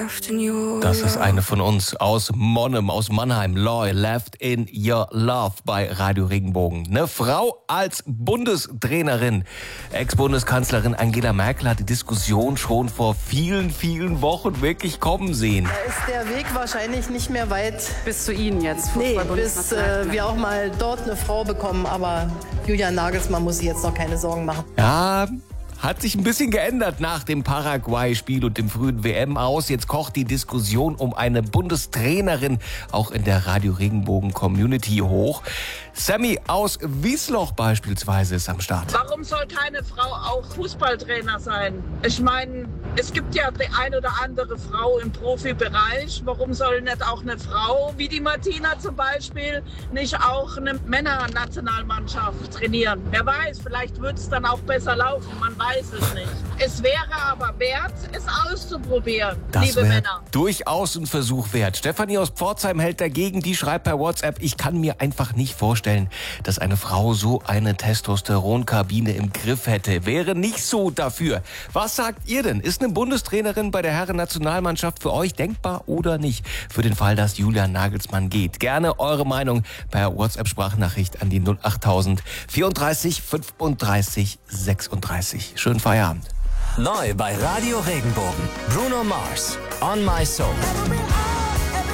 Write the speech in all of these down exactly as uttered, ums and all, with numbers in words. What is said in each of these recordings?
left in your Das ist eine von uns aus Monnem, aus Mannheim. Loy, Left in Your Love bei Radio Regenbogen. Eine Frau als Bundestrainerin. Ex-Bundeskanzlerin Angela Merkel hat die Diskussion schon vor vielen, vielen Wochen wirklich kommen sehen. Da ist der Weg wahrscheinlich nicht mehr weit. Bis zu Ihnen jetzt. Nee, bis äh, wir auch mal dort eine Frau bekommen. Aber Julian Nagelsmann muss sich jetzt noch keine Sorgen machen. Ja, hat sich ein bisschen geändert nach dem Paraguay-Spiel und dem frühen W M-Aus. Jetzt kocht die Diskussion um eine Bundestrainerin auch in der Radio Regenbogen-Community hoch. Sammy aus Wiesloch beispielsweise ist am Start. Warum soll keine Frau auch Fußballtrainer sein? Ich meine, es gibt ja die ein oder andere Frau im Profibereich. Warum soll nicht auch eine Frau, wie die Martina zum Beispiel, nicht auch eine Männernationalmannschaft trainieren? Wer weiß, vielleicht wird es dann auch besser laufen. Man weiß es nicht. Es wäre aber wert, es auszuprobieren, Das liebe wäre Männer. durchaus ein Versuch wert. Stefanie aus Pforzheim hält dagegen. Die schreibt per WhatsApp: Ich kann mir einfach nicht vorstellen, dass eine Frau so eine Testosteronkabine im Griff hätte. Wäre nicht so dafür. Was sagt ihr denn? Ist eine Bundestrainerin bei der Herren-Nationalmannschaft für euch denkbar oder nicht? Für den Fall, dass Julian Nagelsmann geht. Gerne eure Meinung per WhatsApp-Sprachnachricht an die null achttausend vierunddreißig fünfunddreißig sechsunddreißig. Schönen Feierabend. Neu bei Radio Regenbogen. Bruno Mars, On My Soul.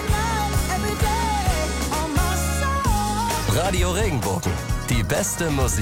Radio Regenbogen, die beste Musik.